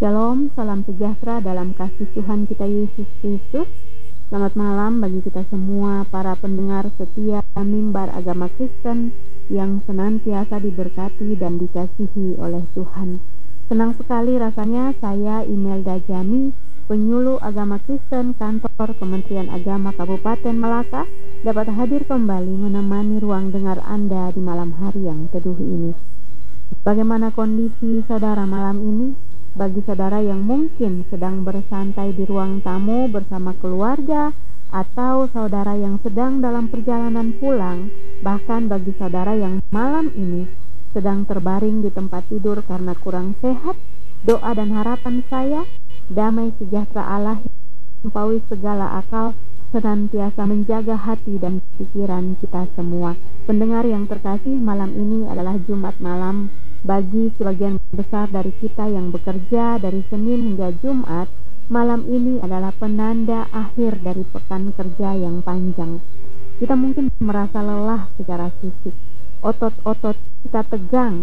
Shalom, salam sejahtera dalam kasih Tuhan kita Yesus Kristus. Selamat malam bagi kita semua para pendengar setia mimbar agama Kristen yang senantiasa diberkati dan dikasihi oleh Tuhan. Senang sekali rasanya saya Imelda Jami, penyuluh agama Kristen kantor Kementerian Agama Kabupaten Malaka, dapat hadir kembali menemani ruang dengar Anda di malam hari yang teduh ini. Bagaimana kondisi saudara malam ini? Bagi saudara yang mungkin sedang bersantai di ruang tamu bersama keluarga, atau saudara yang sedang dalam perjalanan pulang, bahkan bagi saudara yang malam ini sedang terbaring di tempat tidur karena kurang sehat, doa dan harapan saya, damai sejahtera Allah yang melampaui segala akal senantiasa menjaga hati dan pikiran kita semua. Pendengar yang terkasih, malam ini adalah Jumat malam. Bagi sebagian besar dari kita yang bekerja dari Senin hingga Jumat, malam ini adalah penanda akhir dari pekan kerja yang panjang. Kita mungkin merasa lelah secara fisik, otot-otot kita tegang